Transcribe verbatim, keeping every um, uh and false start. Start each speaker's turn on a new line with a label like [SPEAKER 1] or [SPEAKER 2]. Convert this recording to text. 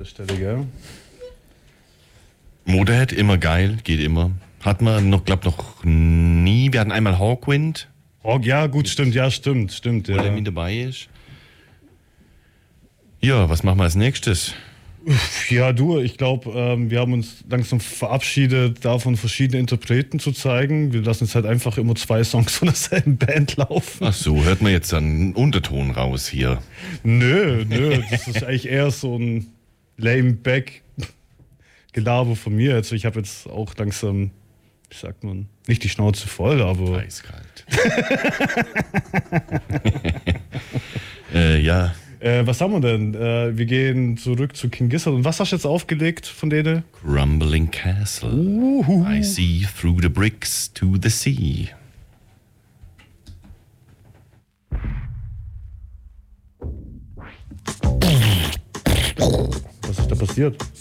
[SPEAKER 1] Stelle, gell?
[SPEAKER 2] Motorhead, immer geil, geht immer. Hat man noch, glaub noch nie. Wir hatten einmal Hawkwind.
[SPEAKER 1] Oh, ja, gut, stimmt, ja, stimmt, stimmt.
[SPEAKER 2] Wo
[SPEAKER 1] Ja.
[SPEAKER 2] der mit dabei ist. Ja, was machen wir als nächstes?
[SPEAKER 1] Ja, du, ich glaube, ähm, wir haben uns langsam verabschiedet, davon verschiedene Interpreten zu zeigen. Wir lassen jetzt halt einfach immer zwei Songs von derselben Band laufen.
[SPEAKER 2] Ach so, hört man jetzt einen Unterton raus hier?
[SPEAKER 1] Nö, nö, das ist eigentlich eher so ein lame-back-Gelaber von mir. Also ich habe jetzt auch langsam, wie sagt man, nicht die Schnauze voll, aber...
[SPEAKER 2] Eiskalt. äh, ja...
[SPEAKER 1] Äh, was haben wir denn? Äh, wir gehen zurück zu King Gizzard. Und was hast du jetzt aufgelegt von denen?
[SPEAKER 2] Crumbling Castle.
[SPEAKER 1] Uhu.
[SPEAKER 2] I see through the bricks to the sea.
[SPEAKER 1] Was ist da passiert?